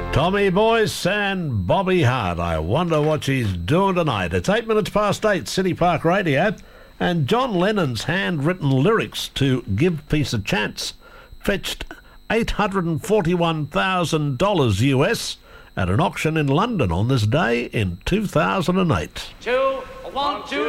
Tommy Boyce and Bobby Hart. I wonder what she's doing tonight. It's 8 minutes past 8, City Park Radio. And John Lennon's handwritten lyrics to Give Peace a Chance fetched $841,000 US at an auction in London on this day in 2008. 2, 1, 2.